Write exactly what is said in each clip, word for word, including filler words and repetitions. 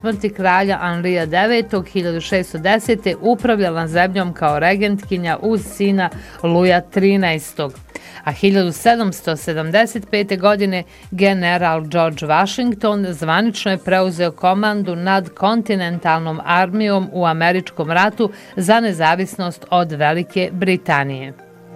smrti kralja Anrija devetog. hiljadu šeststo desete. upravljala zemljom kao regentkinja uz sina Luja trinaestog. A hiljadu sedamsto sedamdeset pete. godine general George Washington zvanično je preuzeo komandu nad kontinentalnom armijom u Američkom ratu za nezavisnost od Velike Britanije.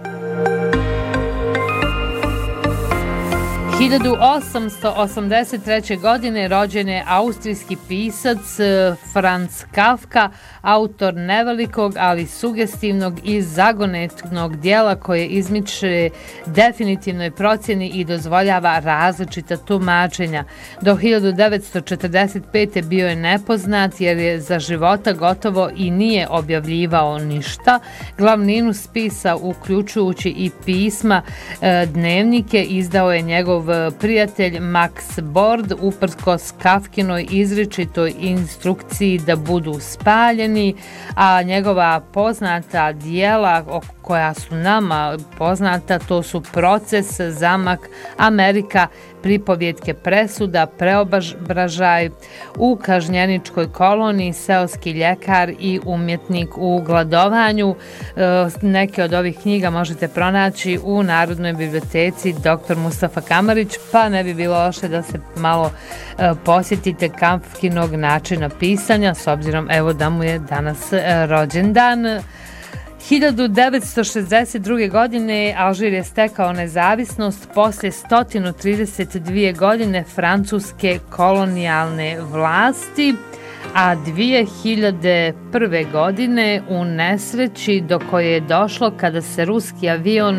hiljadu osamsto osamdeset treće. godine rođen je austrijski pisac Franz Kafka, autor nevelikog, ali sugestivnog i zagonetnog dijela koje izmiče definitivnoj procjeni i dozvoljava različita tumačenja. Do hiljadu devetsto četrdeset pete. bio je nepoznat jer je za života gotovo i nije objavljivao ništa. Glavninu spisa, uključujući i pisma, dnevnike, izdao je njegov prijatelj Max Bord uprkos Kafkinoj izričitoj instrukciji da budu spaljeni, a njegova poznata dijela koja su nama poznata, to su Proces, Zamak, Amerika, Pripovjetke presuda, Preobražaj, U kažnjeničkoj koloniji, Seoski ljekar i Umjetnik u gladovanju. Neke od ovih knjiga možete pronaći u Narodnoj biblioteci doktor Mustafa Kamarić, pa ne bi bilo loše da se malo posjetite Kafkinog načina pisanja, s obzirom evo da mu je danas rođendan. hiljadu devetsto šezdeset druge. godine Alžir je stekao nezavisnost poslije sto trideset dvije. godine francuske kolonijalne vlasti, a dvije hiljade prve. godine u nesreći do koje je došlo kada se ruski avion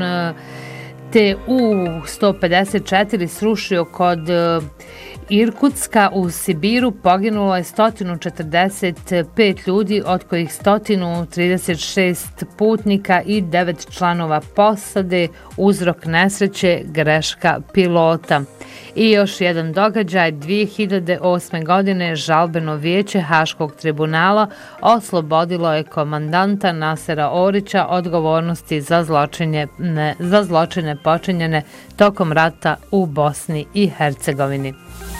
T U sto pedeset četiri srušio kod Irkutska u Sibiru, poginulo je sto četrdeset pet ljudi, od kojih sto trideset šest putnika i devet članova posade. Uzrok nesreće greška pilota. I još jedan događaj, dvije hiljade osme. godine žalbeno vijeće Haškog tribunala oslobodilo je komandanta Nasera Orića odgovornosti za zločine, ne, za zločine počinjene tokom rata u Bosni i Hercegovini.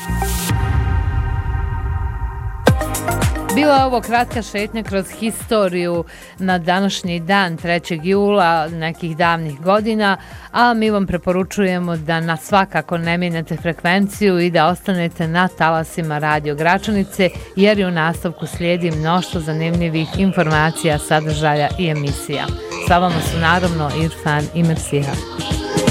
Bila je ovo kratka šetnja kroz historiju na današnji dan, trećeg jula, nekih davnih godina, a mi vam preporučujemo da na svakako ne mijenjate frekvenciju i da ostanete na talasima Radio Gračanice, jer u nastavku slijedi mnoštvo zanimljivih informacija, sadržaja i emisija. Sa vama su naravno Irfan i Mersiha.